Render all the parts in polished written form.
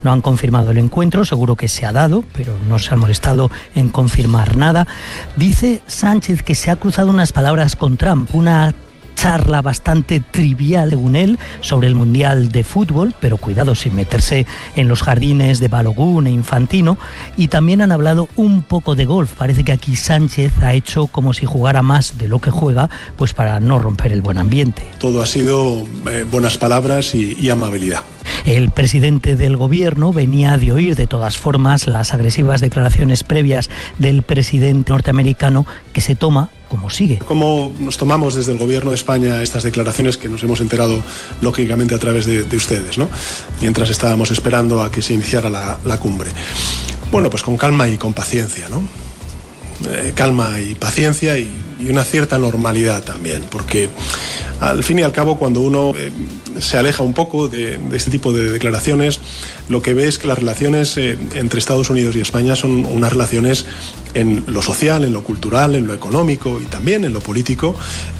No han confirmado el encuentro, seguro que se ha dado, pero no se han molestado en confirmar nada. Dice Sánchez que se ha cruzado unas palabras con Trump, una charla bastante trivial, según él, sobre el Mundial de Fútbol, pero cuidado sin meterse en los jardines de Balogun e Infantino, y también han hablado un poco de golf. Parece que aquí Sánchez ha hecho como si jugara más de lo que juega, pues para no romper el buen ambiente. Todo ha sido buenas palabras y amabilidad. El presidente del gobierno venía de oír, de todas formas, las agresivas declaraciones previas del presidente norteamericano, que se toma como sigue. ¿Cómo nos tomamos desde el gobierno de España estas declaraciones que nos hemos enterado lógicamente a través de ustedes, ¿no? Mientras estábamos esperando a que se iniciara la cumbre? Bueno, pues con calma y con paciencia, ¿no? Calma y paciencia y una cierta normalidad también, porque al fin y al cabo cuando uno se aleja un poco de este tipo de declaraciones, lo que ve es que las relaciones entre Estados Unidos y España son unas relaciones en lo social, en lo cultural, en lo económico y también en lo político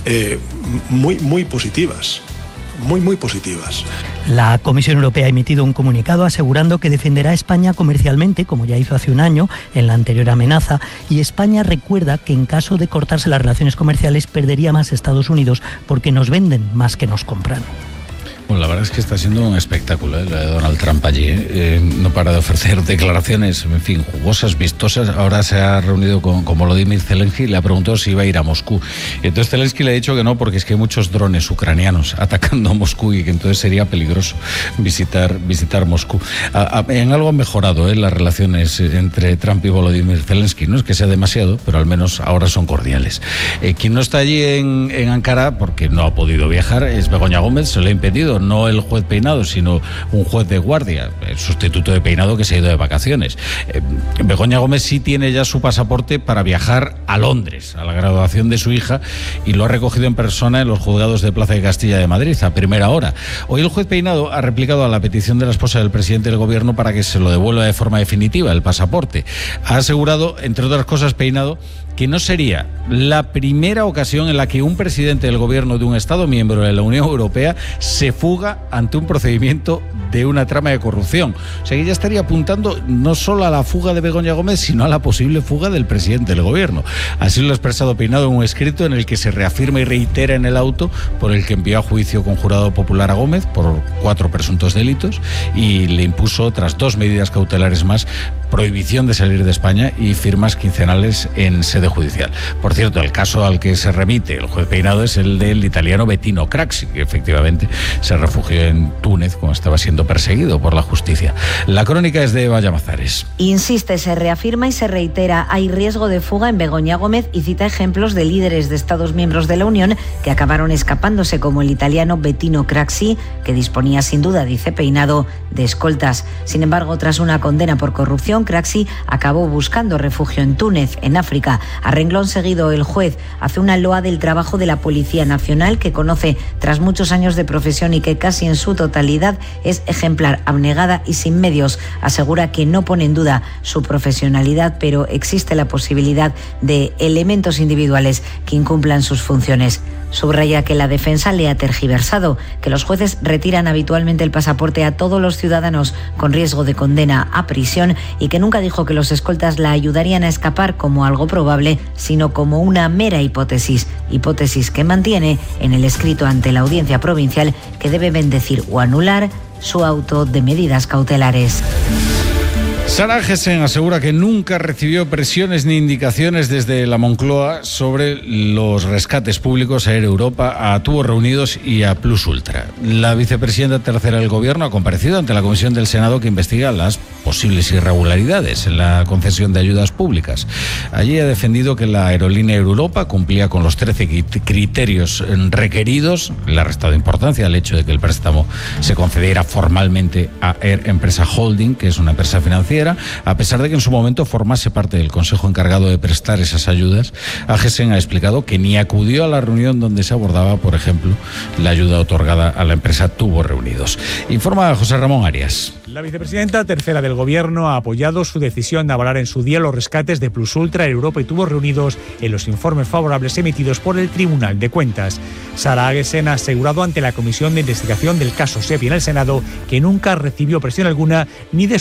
muy positivas. Muy positivas. La Comisión Europea ha emitido un comunicado asegurando que defenderá a España comercialmente, como ya hizo hace un año en la anterior amenaza, y España recuerda que en caso de cortarse las relaciones comerciales perdería más Estados Unidos porque nos venden más que nos compran. Bueno, la verdad es que está siendo un espectáculo, lo de Donald Trump allí. No para de ofrecer declaraciones, en fin, jugosas, vistosas. Ahora se ha reunido con Volodymyr Zelensky y le ha preguntado si iba a ir a Moscú. Y entonces Zelensky le ha dicho que no, porque es que hay muchos drones ucranianos atacando a Moscú y que entonces sería peligroso visitar Moscú. En algo han mejorado las relaciones entre Trump y Volodymyr Zelensky. No es que sea demasiado, pero al menos ahora son cordiales. Quien no está allí en Ankara, porque no ha podido viajar, es Begoña Gómez. Se le ha impedido, no el juez Peinado, sino un juez de guardia, el sustituto de Peinado que se ha ido de vacaciones. Begoña Gómez sí tiene ya su pasaporte para viajar a Londres, a la graduación de su hija, y lo ha recogido en persona en los juzgados de Plaza de Castilla de Madrid, a primera hora. Hoy el juez Peinado ha replicado a la petición de la esposa del presidente del gobierno para que se lo devuelva de forma definitiva, el pasaporte. Ha asegurado, entre otras cosas, Peinado, que no sería la primera ocasión en la que un presidente del gobierno de un Estado miembro de la Unión Europea se fuga ante un procedimiento de una trama de corrupción. O sea que ya estaría apuntando no solo a la fuga de Begoña Gómez, sino a la posible fuga del presidente del gobierno. Así lo ha expresado Peinado en un escrito en el que se reafirma y reitera en el auto por el que envió a juicio con jurado popular a Gómez por 4 presuntos delitos y le impuso otras 2 medidas cautelares más: prohibición de salir de España y firmas quincenales en sede judicial. Por cierto, el caso al que se remite el juez Peinado es el del italiano Bettino Craxi, que efectivamente se refugió en Túnez cuando estaba siendo perseguido por la justicia. La crónica es de Eva Llamazares. Insiste, se reafirma y se reitera: hay riesgo de fuga en Begoña Gómez, y cita ejemplos de líderes de Estados miembros de la Unión que acabaron escapándose, como el italiano Bettino Craxi, que disponía sin duda, dice Peinado, de escoltas. Sin embargo, tras una condena por corrupción, Craxi acabó buscando refugio en Túnez, en África. A renglón seguido, el juez hace una loa del trabajo de la Policía Nacional, que conoce tras muchos años de profesión y que casi en su totalidad es ejemplar, abnegada y sin medios. Asegura que no pone en duda su profesionalidad, pero existe la posibilidad de elementos individuales que incumplan sus funciones. Subraya que la defensa le ha tergiversado, que los jueces retiran habitualmente el pasaporte a todos los ciudadanos con riesgo de condena a prisión, y que nunca dijo que los escoltas la ayudarían a escapar como algo probable, sino como una mera hipótesis que mantiene en el escrito ante la Audiencia Provincial, que debe bendecir o anular su auto de medidas cautelares. Sara Agesen asegura que nunca recibió presiones ni indicaciones desde la Moncloa sobre los rescates públicos a Air Europa, a Tubos Reunidos y a Plus Ultra. La vicepresidenta tercera del Gobierno ha comparecido ante la Comisión del Senado que investiga las posibles irregularidades en la concesión de ayudas públicas. Allí ha defendido que la aerolínea Air Europa cumplía con los 13 criterios requeridos. Le ha restado importancia al hecho de que el préstamo se concediera formalmente a Air Empresa Holding, que es una empresa financiera, a pesar de que en su momento formase parte del consejo encargado de prestar esas ayudas. Agesen ha explicado que ni acudió a la reunión donde se abordaba, por ejemplo, la ayuda otorgada a la empresa Tubos Reunidos. Informa José Ramón Arias. La vicepresidenta tercera del del Gobierno ha apoyado su decisión de avalar en su día los rescates de Plus Ultra en Europa y tubos reunidos en los informes favorables emitidos por el Tribunal de Cuentas. Sara Agesen ha asegurado ante la Comisión de Investigación del caso SEPI en el Senado que nunca recibió presión alguna ni de